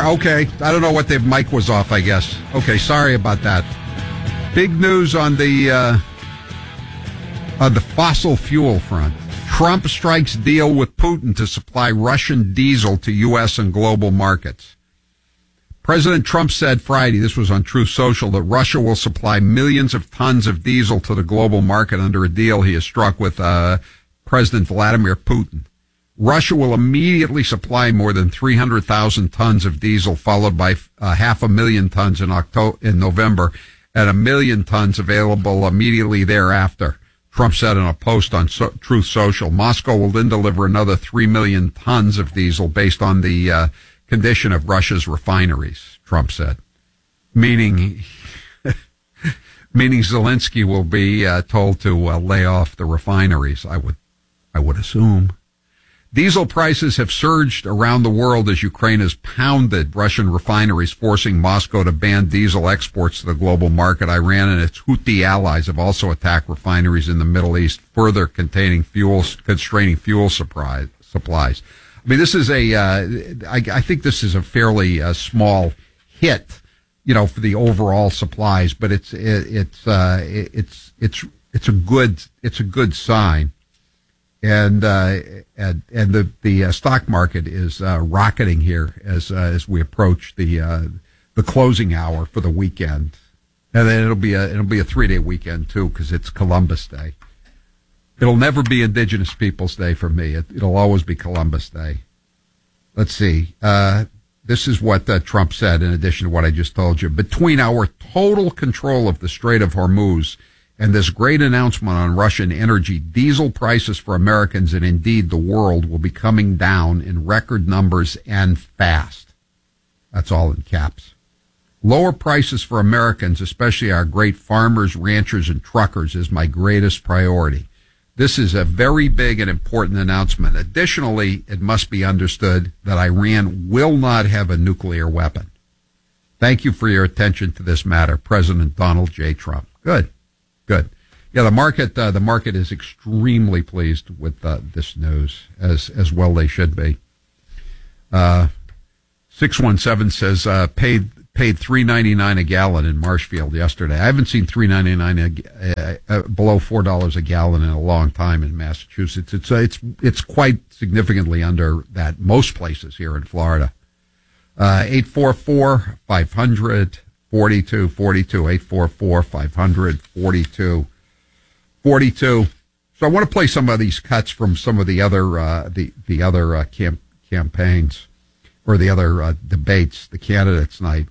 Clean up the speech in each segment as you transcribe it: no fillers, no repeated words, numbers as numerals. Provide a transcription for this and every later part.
Okay. I don't know what the mic was off, I guess. Okay, sorry about that. Big news on the fossil fuel front. Trump strikes deal with Putin to supply Russian diesel to U.S. and global markets. President Trump said Friday, this was on Truth Social, that Russia will supply millions of tons of diesel to the global market under a deal he has struck with President Vladimir Putin. Russia will immediately supply more than 300,000 tons of diesel, followed by 500,000 tons in November, and 1 million tons available immediately thereafter. Trump said in a post on Truth Social, Moscow will then deliver another 3 million tons of diesel based on the condition of Russia's refineries, Trump said. Meaning Zelensky will be told to lay off the refineries, I would assume. Diesel prices have surged around the world as Ukraine has pounded Russian refineries, forcing Moscow to ban diesel exports to the global market. Iran and its Houthi allies have also attacked refineries in the Middle East, further constraining fuel supplies. I mean, this is I think this is a fairly small hit, for the overall supplies, but it's a good sign. And the stock market is rocketing here as we approach the closing hour for the weekend, and then it'll be a 3-day weekend too, because it's Columbus Day. It'll never be Indigenous Peoples Day for me. It'll always be Columbus Day. Let's see. This is what Trump said. In addition to what I just told you, between our total control of the Strait of Hormuz and this great announcement on Russian energy, diesel prices for Americans and indeed the world will be coming down in record numbers and fast. That's all in caps. Lower prices for Americans, especially our great farmers, ranchers, and truckers, is my greatest priority. This is a very big and important announcement. Additionally, it must be understood that Iran will not have a nuclear weapon. Thank you for your attention to this matter, President Donald J. Trump. Good. Yeah, the market is extremely pleased with this news, as well they should be. 617 says paid $3.99 a gallon in Marshfield yesterday. I haven't seen $3.99 below $4 a gallon in a long time in Massachusetts. It's quite significantly under that most places here in Florida. 844-500-4242, 844-500-4242. So I want to play some of these cuts from some of the other campaigns or the other debates, the candidates' night.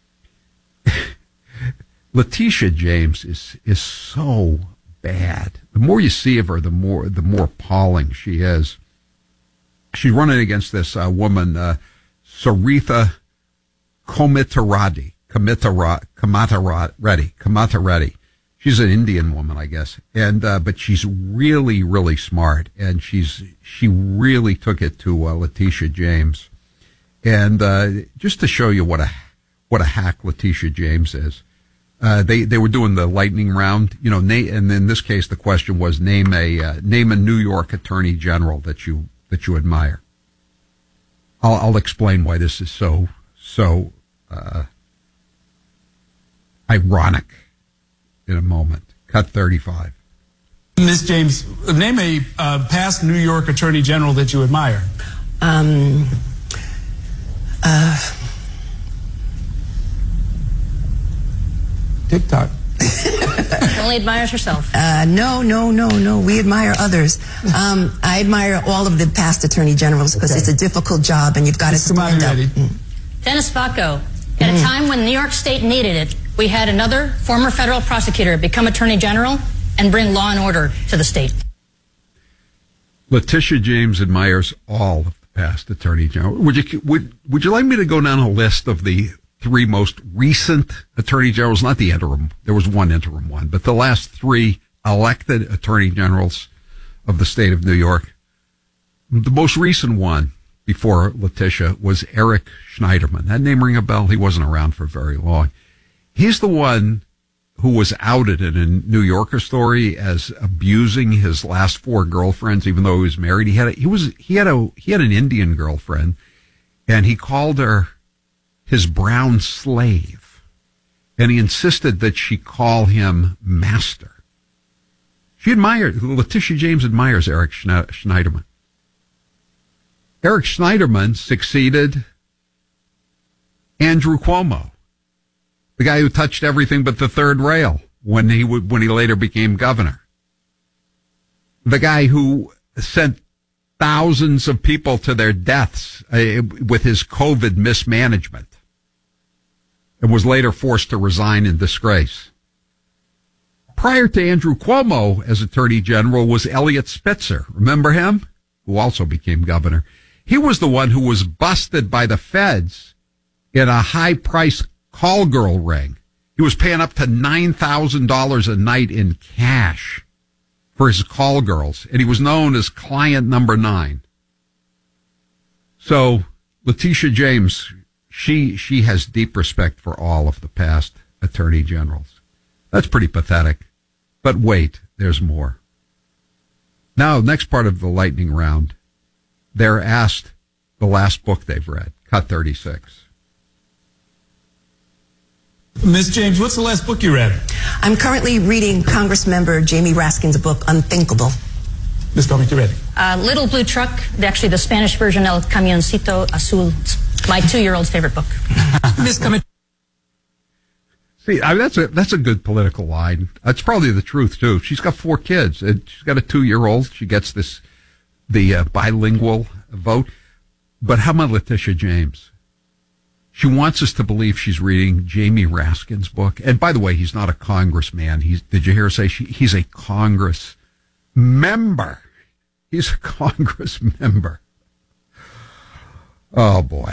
Letitia James is so bad. The more you see of her, the more appalling she is. She's running against this woman, Saritha Komatarati. She's an Indian woman, I guess, and but she's really, really smart, and she really took it to Letitia James, and just to show you what a hack Letitia James is, they were doing the lightning round, and in this case the question was name a New York Attorney General that you admire. I'll explain why this is so ironic in a moment. Cut 35. Ms. James, name a past New York Attorney General that you admire. TikTok. Only admires herself. No. We admire others. I admire all of the past attorney generals because it's a difficult job and you've got to stand up. Dennis Bacco. At a time when New York State needed it, we had another former federal prosecutor become attorney general and bring law and order to the state. Letitia James admires all of the past attorney general. Would you like me to go down a list of the 3 most recent attorney generals? Not the interim. There was one interim one, but the last 3 elected attorney generals of the state of New York. The most recent one before Letitia was Eric Schneiderman. That name ring a bell? He wasn't around for very long. He's the one who was outed in a New Yorker story as abusing his last 4 girlfriends, even though he was married. He had an Indian girlfriend, and he called her his brown slave, and he insisted that she call him master. Letitia James admires Eric Schneiderman. Eric Schneiderman succeeded Andrew Cuomo, the guy who touched everything but the third rail when he later became governor. The guy who sent thousands of people to their deaths with his COVID mismanagement and was later forced to resign in disgrace. Prior to Andrew Cuomo as Attorney General was Eliot Spitzer. Remember him? Who also became governor. He was the one who was busted by the feds in a high-priced call girl ring. He was paying up to $9,000 a night in cash for his call girls, and he was known as Client Number 9. So Letitia James, she has deep respect for all of the past attorney generals. That's pretty pathetic. But wait, there's more. Now, next part of the lightning round, they're asked the last book they've read, Cut 36. Ms. James, what's the last book you read? I'm currently reading Congressmember Jamie Raskin's book, Unthinkable. Ms. Gomez, you ready? Little Blue Truck, actually the Spanish version, El Camioncito Azul. It's my 2-year-old's favorite book. Ms. Gomez. See, I mean, that's a good political line. That's probably the truth, too. She's got 4 kids, and she's got a 2-year-old. She gets the bilingual vote. But how about Letitia James? She wants us to believe she's reading Jamie Raskin's book. And by the way, he's not a congressman. Did you hear her say he's a Congress member? He's a Congress member. Oh, boy.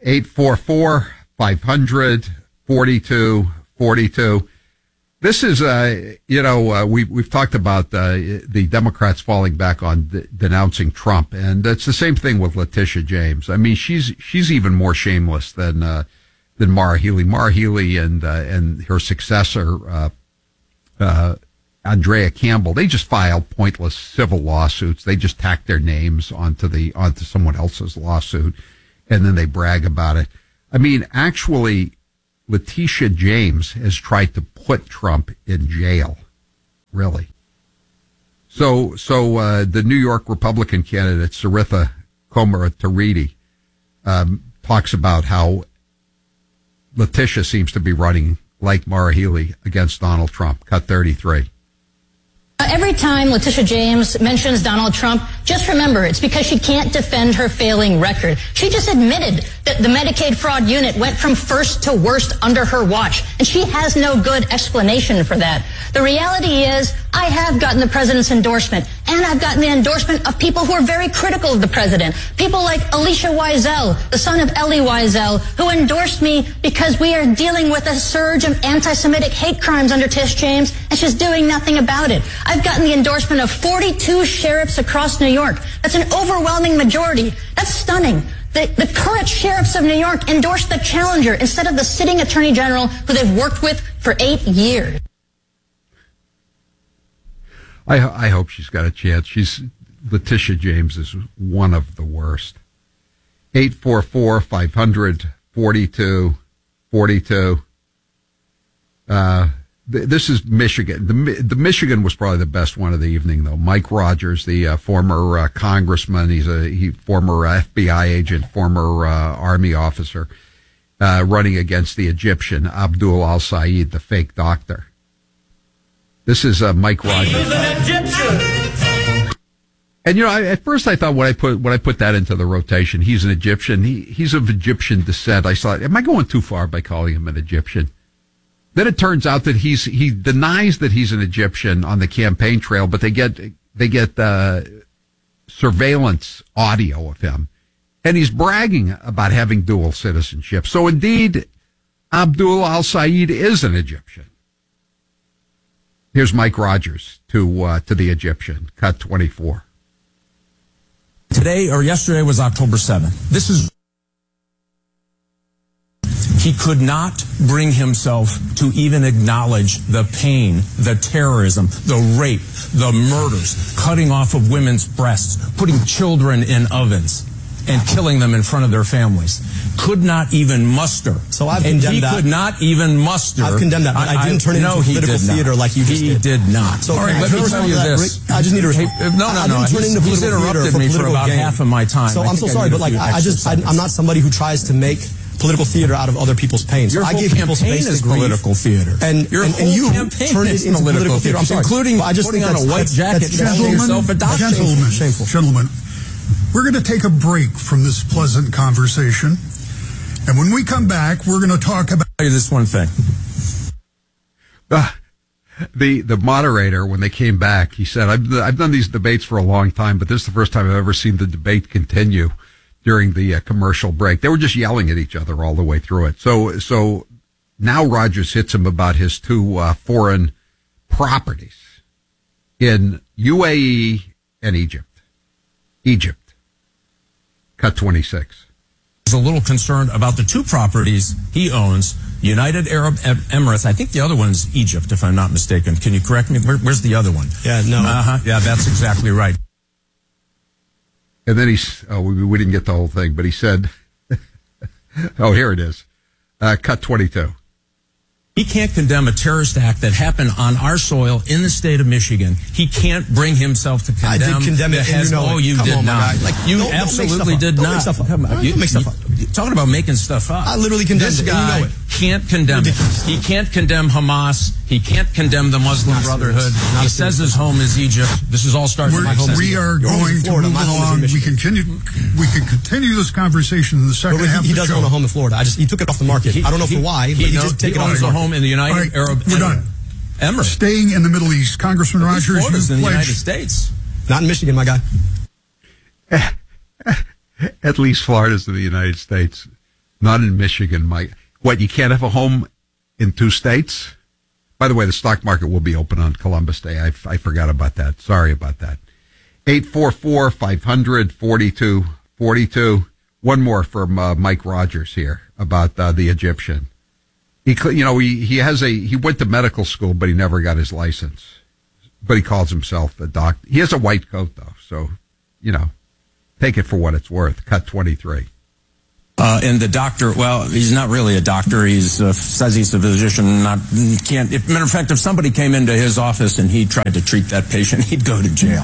844-500-4242. This is, we've talked about the Democrats falling back on denouncing Trump, and it's the same thing with Letitia James. I mean, she's even more shameless than Maura Healey. Maura Healey and her successor, Andrea Campbell, they just filed pointless civil lawsuits. They just tack their names onto someone else's lawsuit, and then they brag about it. I mean, actually, Letitia James has tried to put Trump in jail. Really. So the New York Republican candidate, Saritha Komartiridi, talks about how Letitia seems to be running like Maura Healey against Donald Trump. Cut 33. Every time Letitia James mentions Donald Trump, just remember it's because she can't defend her failing record. She just admitted that the Medicaid fraud unit went from first to worst under her watch, and she has no good explanation for that. The reality is I have gotten the president's endorsement, and I've gotten the endorsement of people who are very critical of the president. People like Alicia Wiesel, the son of Elie Wiesel, who endorsed me because we are dealing with a surge of anti-Semitic hate crimes under Tish James, and she's doing nothing about it. I've gotten the endorsement of 42 sheriffs across New York. That's an overwhelming majority. That's stunning. The current sheriffs of New York endorsed the challenger instead of the sitting attorney general who they've worked with for 8 years. I hope she's got a chance. Letitia James is one of the worst. 844-500-4242. This is Michigan. The Michigan was probably the best one of the evening, though. Mike Rogers, the former congressman, he's a former FBI agent, former Army officer, running against the Egyptian Abdul al-Said, the fake doctor. This is Mike Rogers. He's an Egyptian. And at first I thought when I put that into the rotation, he's an Egyptian. He's of Egyptian descent. I thought, am I going too far by calling him an Egyptian? Then it turns out that he denies that he's an Egyptian on the campaign trail, but they get surveillance audio of him, and he's bragging about having dual citizenship. So indeed, Abdul al-Said is an Egyptian. Here's Mike Rogers to the Egyptian. Cut 24. Today or yesterday was October 7th. He could not bring himself to even acknowledge the pain, the terrorism, the rape, the murders, cutting off of women's breasts, putting children in ovens. and killing them in front of their families. Could not even muster. So I've condemned that. He could not even muster. I've condemned that, but I didn't turn it into political theater like you just did. He did not. So let me tell you this. I just need to respond. He's interrupted me for about half of my time. So I'm so sorry, but I'm not somebody who tries to make political theater out of other people's pain. So Your I whole give people campaign space is to grieve. Political theater. And you turned it into political theater. I'm sorry. Including I just putting think on a white jacket and calling yourself a doctor. Gentlemen, we're going to take a break from this pleasant conversation. And when we come back, we're going to talk about... I'll tell you this one thing. The moderator, when they came back, he said, I've done these debates for a long time, but this is the first time I've ever seen the debate continue during the commercial break. They were just yelling at each other all the way through it. So now Rogers hits him about his two foreign properties in UAE and Egypt. Cut 26. He's a little concerned about the two properties he owns, United Arab Emirates. I think the other one's Egypt, if I'm not mistaken. Can you correct me? Where's the other one? Yeah, no. Yeah, that's exactly right. And then we didn't get the whole thing, but he said, oh, here it is. Cut 22. He can't condemn a terrorist act that happened on our soil in the state of Michigan. He can't bring himself to condemn. I did condemn it, and you know it. You Come did on, not. You absolutely did not. not. Don't make stuff up. Come on. Don't make stuff up. Talking about making stuff up. I literally condemned this it, guy and you know it. Can't condemn it. He can't condemn Hamas. He can't condemn the Muslim Brotherhood. He says his home is Egypt. This is all starting with my home. We are going to move along. We can continue this conversation in the second half of the show. He doesn't own a home in Florida. He took it off the market. I don't know for why, but he just take it off owns the a market. home in the United Arab We're done. Emirates. Staying in the Middle East, Congressman Rogers, Florida's in the United States. Not in Michigan, my guy. At least Florida's in the United States, not in Michigan, Mike. What, you can't have a home in two states? By the way, the stock market will be open on Columbus Day. I forgot about that. Sorry about that. 844-500-4242. One more from Mike Rogers here about the Egyptian. He went to medical school, but he never got his license. But he calls himself a doctor. He has a white coat, though, so, take it for what it's worth. Cut 23. And the doctor, well, he's not really a doctor. He's says he's a physician. Matter of fact, if somebody came into his office and he tried to treat that patient, he'd go to jail.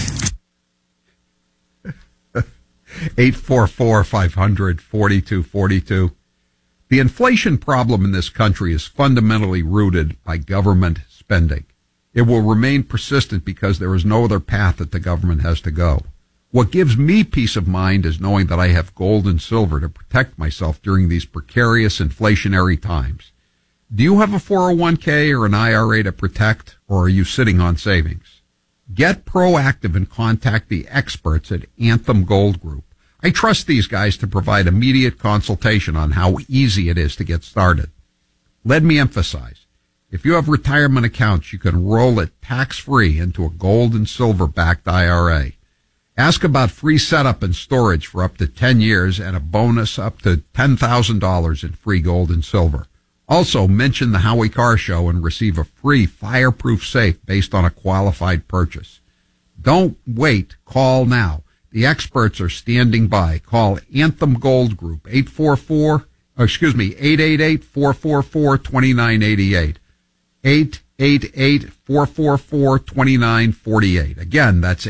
844-500-4242. The inflation problem in this country is fundamentally rooted by government spending. It will remain persistent because there is no other path that the government has to go. What gives me peace of mind is knowing that I have gold and silver to protect myself during these precarious inflationary times. Do you have a 401k or an IRA to protect, or are you sitting on savings? Get proactive and contact the experts at Anthem Gold Group. I trust these guys to provide immediate consultation on how easy it is to get started. Let me emphasize, if you have retirement accounts, you can roll it tax-free into a gold and silver-backed IRA. Ask about free setup and storage for up to 10 years and a bonus up to $10,000 in free gold and silver. Also, mention the Howie Carr Show and receive a free fireproof safe based on a qualified purchase. Don't wait. Call now. The experts are standing by. Call Anthem Gold Group, 888-444-2988. 888-444-2948. Again, that's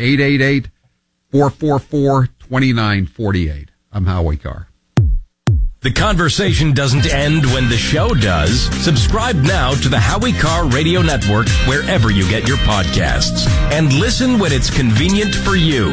888-444-2948. I'm Howie Carr. The conversation doesn't end when the show does. Subscribe now to the Howie Carr Radio Network wherever you get your podcasts. And listen when it's convenient for you.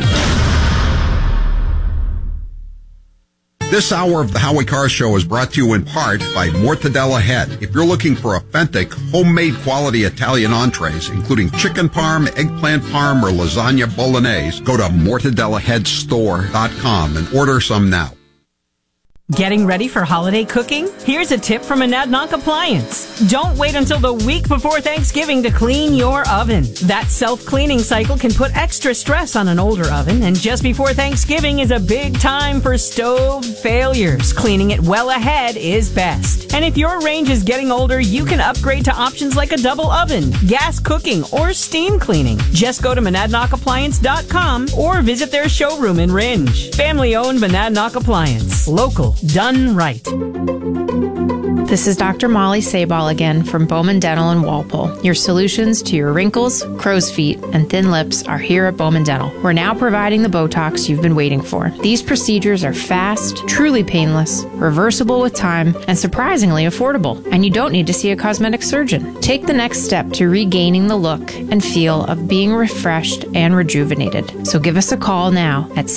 This hour of the Howie Carr Show is brought to you in part by Mortadella Head. If you're looking for authentic, homemade quality Italian entrees, including chicken parm, eggplant parm, or lasagna bolognese, go to mortadellaheadstore.com and order some now. Getting ready for holiday cooking? Here's a tip from Monadnock Appliance. Don't wait until the week before Thanksgiving to clean your oven. That self-cleaning cycle can put extra stress on an older oven, and just before Thanksgiving is a big time for stove failures. Cleaning it well ahead is best. And if your range is getting older, you can upgrade to options like a double oven, gas cooking, or steam cleaning. Just go to monadnockappliance.com or visit their showroom in Ringe. Family-owned Monadnock Appliance. Local. Done right. This is Dr. Molly Sabal again from Bowman Dental in Walpole. Your solutions to your wrinkles, crow's feet, and thin lips are here at Bowman Dental. We're now providing the Botox you've been waiting for. These procedures are fast, truly painless, reversible with time, and surprisingly affordable. And you don't need to see a cosmetic surgeon. Take the next step to regaining the look and feel of being refreshed and rejuvenated. So give us a call now at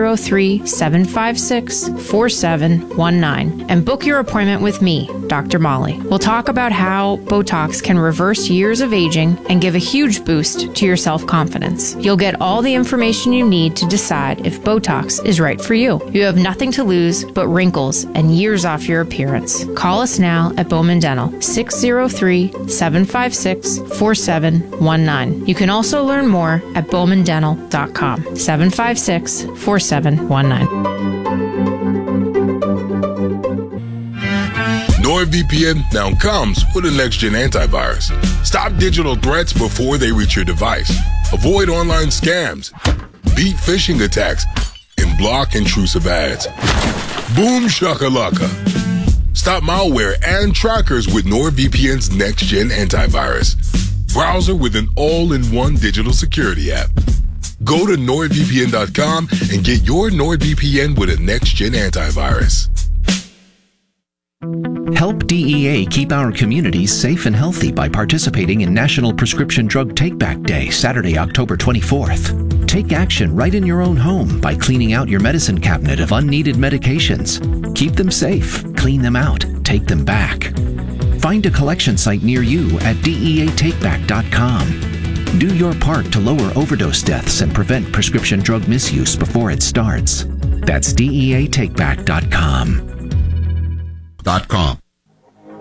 603-756-4719 and book your appointment with me, Dr. Molly. We'll talk about how Botox can reverse years of aging and give a huge boost to your self-confidence. You'll get all the information you need to decide if Botox is right for you. You have nothing to lose but wrinkles and years off your appearance. Call us now at Bowman Dental, 603-756-4719. You can also learn more at bowmandental.com, 756-4719. NordVPN now comes with a next-gen antivirus. Stop digital threats before they reach your device. Avoid online scams, beat phishing attacks, and block intrusive ads. Boom shakalaka. Stop malware and trackers with NordVPN's next-gen antivirus. Browser with an all-in-one digital security app. Go to NordVPN.com and get your NordVPN with a next-gen antivirus. Help DEA keep our communities safe and healthy by participating in National Prescription Drug Take-Back Day, Saturday, October 24th. Take action right in your own home by cleaning out your medicine cabinet of unneeded medications. Keep them safe, clean them out, take them back. Find a collection site near you at DEATakeback.com. Do your part to lower overdose deaths and prevent prescription drug misuse before it starts. That's DEATakeback.com.